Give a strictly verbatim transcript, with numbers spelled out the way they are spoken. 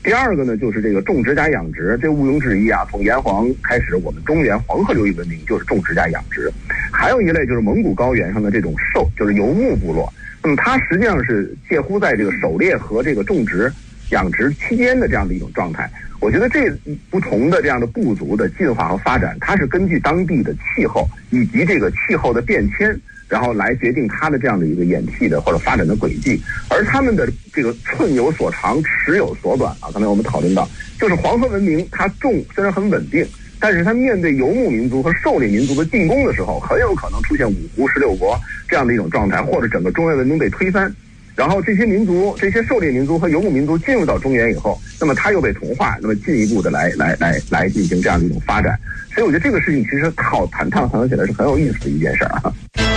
第二个呢，就是这个种植加养殖，这毋庸置疑啊。从炎黄开始，我们中原黄河流域文明就是种植加养殖。还有一类就是蒙古高原上的这种兽，就是游牧部落。那么它实际上是介乎在这个狩猎和这个种植、养殖期间的这样的一种状态。我觉得这不同的这样的部族的进化和发展，它是根据当地的气候以及这个气候的变迁，然后来决定它的这样的一个演替的或者发展的轨迹。而他们的这个寸有所长，尺有所短啊。刚才我们讨论到，就是黄河文明它种虽然很稳定，但是它面对游牧民族和狩猎民族的进攻的时候，很有可能出现五胡十六国这样的一种状态，或者整个中原文明被推翻。然后这些民族、这些狩猎民族和游牧民族进入到中原以后，那么它又被同化，那么进一步的来来来来进行这样的一种发展。所以我觉得这个事情其实讨谈探讨起来是很有意思的一件事儿啊。